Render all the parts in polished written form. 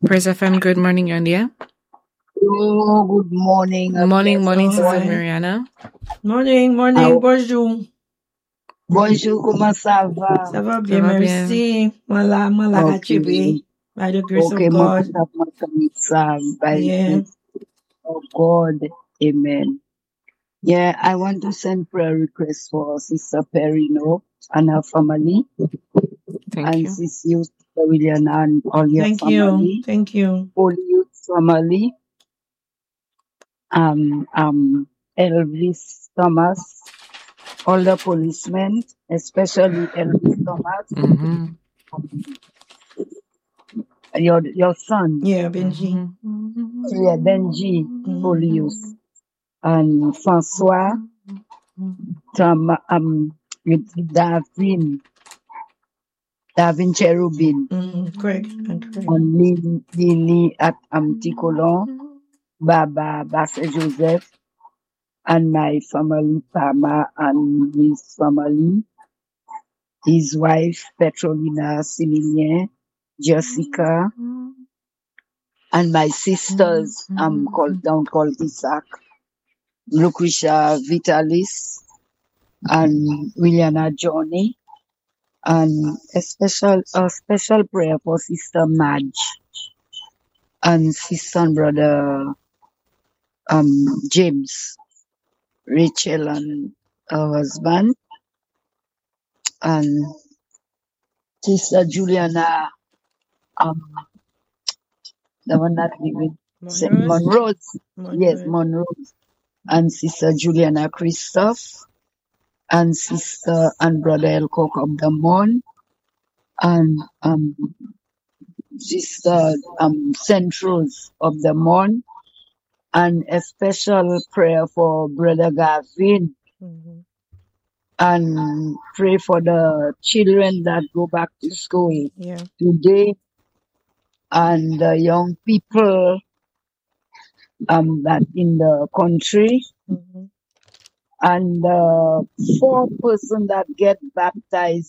Praise FM, good morning, you're on the air. Oh, good morning. Morning, Sister Mariana. Morning, bonjour. Bonjour, comment ça va? Ça va bien, merci. Mala Hachibi. By the grace of God. By the grace of God. Amen. Yeah, I want to send prayer requests for Sister Perino and her family. Thank you. Sister William and all your family. Thank you. All your family. Elvis Thomas, all the policemen, especially Elvis Thomas. Mm-hmm. Your son. Yeah, Benji. Yeah, Benji Polius. And François, Davin Cherubin. Craig. And Lily at Ticolon, Baba Basse Joseph, and my family, Pama and his family, his wife, Petrolina Similien, Jessica, and my sisters, called Isaac, Lucretia Vitalis, and Williana Johnny, and a special prayer for Sister Madge, and sister and brother, James, Rachel and her husband, and Sister Juliana, the one that living Monrose. Yes, Monrose. And Sister Juliana Christoph, and Sister and Brother Elcock of the Mon, and Sister St. Rose of the Mon, and a special prayer for Brother Gavin. And pray for the children that go back to school today, and the young people that in the country, and 4 persons that get baptized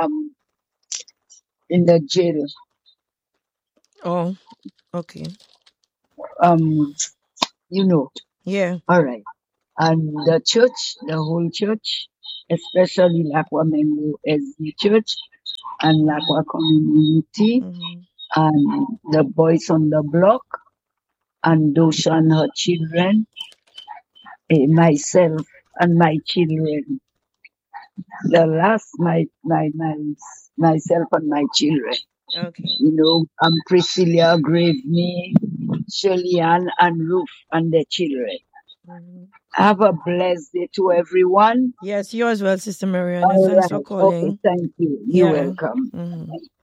in the jail. Oh, okay. Yeah. All right. And the church, the whole church, especially Lakwa Mengo SB Church and Lakwa Community, and the boys on the block, and Dosha and her children, myself and my children. The last, myself and my children. Okay. Priscilla, Gravney, Shirley Ann, and Ruth and their children. Have a blessed day to everyone. Yes, you as well, Sister Mariana. Thanks for calling. Okay, thank you. You're welcome.